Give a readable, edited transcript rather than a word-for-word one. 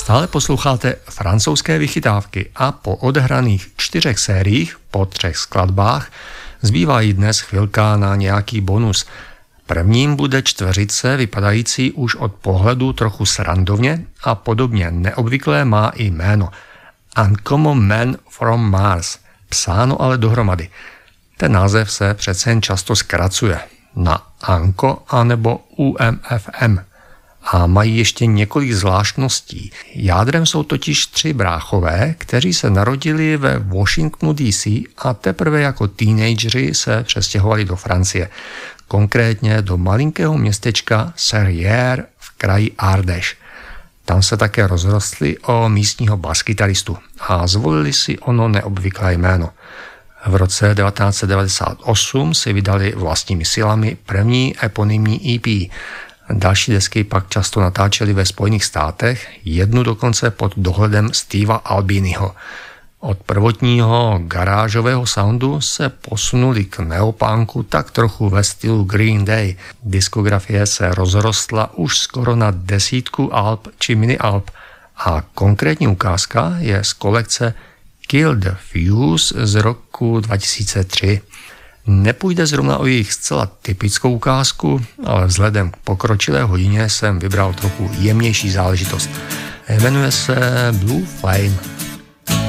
Stále posloucháte francouzské vychytávky a po odehraných 4 sériích, po 3 skladbách, zbývá i dnes chvilka na nějaký bonus. Prvním bude čtveřice vypadající už od pohledu trochu srandovně a podobně neobvyklé má i jméno. Uncommon Man from Mars, psáno ale dohromady. Ten název se přece jen často zkracuje na ANCO anebo UMFM. A mají ještě několik zvláštností. Jádrem jsou totiž 3 bráchové, kteří se narodili ve Washingtonu DC a teprve jako teenageři se přestěhovali do Francie. Konkrétně do malinkého městečka Serrières v kraji Ardèche. Tam se také rozrostli o místního baskytaristu a zvolili si ono neobvyklé jméno. V roce 1998 si vydali vlastními silami první eponymní EP. Další desky pak často natáčeli ve Spojených státech, jednu dokonce pod dohledem Steva Albiniho. Od prvotního garážového soundu se posunuli k neopunku tak trochu ve stylu Green Day. Diskografie se rozrostla už skoro na 10 alb či mini-alb a konkrétní ukázka je z kolekce Kill the Fuse z roku 2003. Nepůjde zrovna o jejich zcela typickou ukázku, ale vzhledem k pokročilé hodině jsem vybral trochu jemnější záležitost. Jmenuje se Blue Flame.